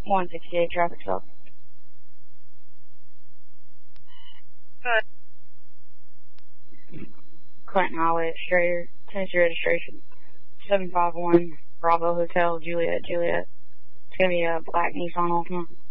168 traffic stop. Clinton Highway, Strayer, Tennessee registration, 751 Bravo Hotel, Juliet. It's gonna be a black Nissan Altima.